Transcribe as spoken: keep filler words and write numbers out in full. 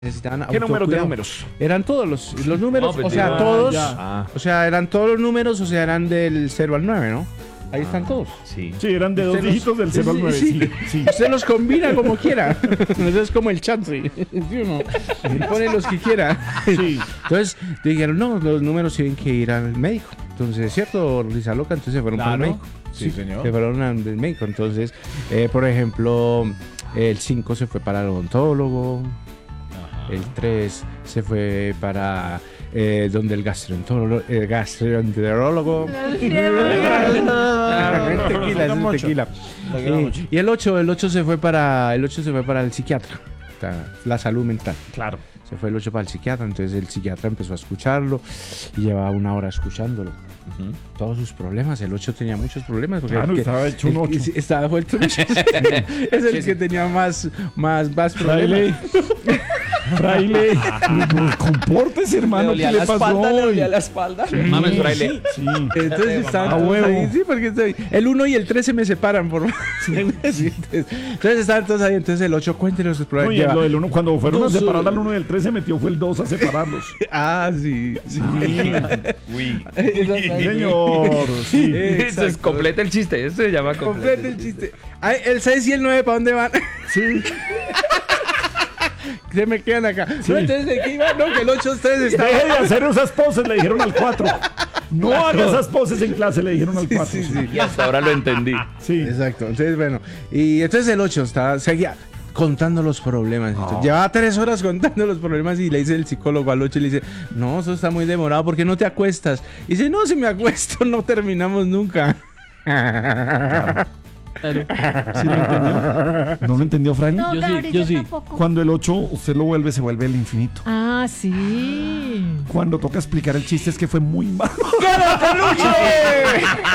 necesitaban ¿Qué números de autocuidado. números? Eran todos los, los números, No, pues o sea, ya, todos, ya. Ah, o sea, eran todos los números, o sea, eran del cero al nueve, ¿no? Ahí están todos. sí. Sí, eran de dos Usted los- dígitos del cero al nueve. Sí, Sí, sí. Usted los combina como quiera. Eso es como el chantre. ¿Sí o no? Él pone los que quiera. Sí. Entonces dijeron, no, los números tienen que ir al médico. Entonces, ¿cierto, Risa Loca? Entonces se fueron para el Claro. médico. Sí, señor. Se fueron al médico. Entonces, eh, por ejemplo, el cinco se fue para el odontólogo. El tres se fue para eh, donde el gastroenterólogo. El gastroenterólogo. tequila, eso es tequila. Y, y el ocho, el ocho se fue para el ocho se fue para el psiquiatra. O sea, la salud mental. Claro. Se fue el ocho para el psiquiatra, entonces el psiquiatra empezó a escucharlo y llevaba una hora escuchándolo. Todos sus problemas, el ocho tenía muchos problemas. Porque Claro, el que- estaba hecho un el que- ocho. sí, estaba vuelto un ocho. Es el que tenía más, más, más Fraile. problemas. Fraile. No, compórtese, hermano. ¿Qué le pasó hoy? la espalda. Mames, fraile. Sí. Entonces estaban A todos huevo. ahí, sí, porque estoy- el uno y el tres se me separan por Sí, entonces, entonces estaban todos ahí, entonces el ocho cuéntenos sus No, problemas. y Lleva- lo del uno, cuando fueron dos, a separar eh, al uno y el tres, se metió, fue el dos a separarlos. Ah, sí, sí. Uy. Señor, sí. Eso es completa el chiste. Eso se llama Complete el chiste. Ay, el seis y el nueve, ¿para dónde van? Sí. Se me quedan acá. Sí. No, entonces, ¿de qué iba? No, que el ocho ustedes Deje estaban. de hacer esas poses, le dijeron al cuatro. No haga esas poses en clase, le dijeron al cuatro. Sí, sí. Y hasta ahora lo entendí. Sí. Exacto. Entonces, bueno. Y entonces el ocho estaba, seguía contando los problemas. Entonces, llevaba tres horas contando los problemas y le dice el psicólogo al ocho y le dice, no, eso está muy demorado, ¿por qué no te acuestas? Y dice, no, si me acuesto no terminamos nunca. ¿Sí lo entendió? ¿No lo entendió, Fraile? No, Yo sí, Gabriel, yo sí. tampoco. Cuando el ocho usted lo vuelve, se vuelve el infinito. Ah, sí. Cuando toca explicar el chiste es que fue muy malo.